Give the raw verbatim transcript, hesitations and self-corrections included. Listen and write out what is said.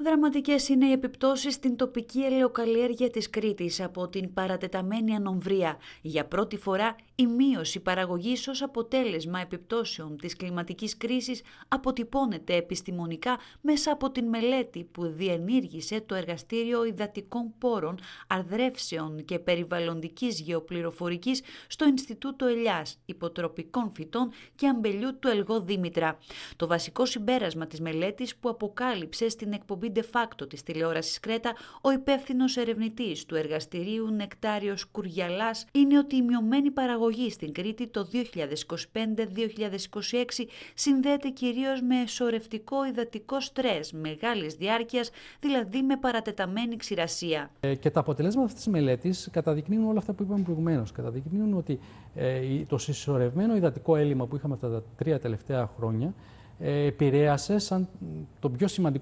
Δραματικές είναι οι επιπτώσεις στην τοπική ελαιοκαλλιέργεια της Κρήτης από την παρατεταμένη ανομβρία. Για πρώτη φορά η μείωση παραγωγής ως αποτέλεσμα επιπτώσεων της κλιματικής κρίσης αποτυπώνεται επιστημονικά μέσα από την μελέτη που διενήργησε το Εργαστήριο Υδατικών Πόρων, Αρδρεύσεων και Περιβαλλοντικής Γεωπληροφορικής στο Ινστιτούτο Ελιάς, Υποτροπικών Φυτών και Αμπελιού του Ελγό Δήμητρα. Το βασικό συμπέρασμα της μελέτης που αποκάλυψε στην εκπομπή De facto της τηλεόρασης Κρέτα ο υπεύθυνος ερευνητής του εργαστηρίου Νεκτάριος Κουριαλάς είναι ότι η μειωμένη παραγωγή στην Κρήτη το δύο χιλιάδες είκοσι πέντε δύο χιλιάδες είκοσι έξι συνδέεται κυρίως με σωρευτικό υδατικό στρες μεγάλης διάρκειας, δηλαδή με παρατεταμένη ξηρασία. Ε, και τα αποτελέσματα αυτής της μελέτης καταδεικνύουν όλα αυτά που είπαμε προηγουμένως. Καταδεικνύουν ότι ε, το συσσωρευμένο υδατικό έλλειμμα που είχαμε αυτά τα τρία τελευταία χρόνια επηρέασε σαν το πιο σημαντικό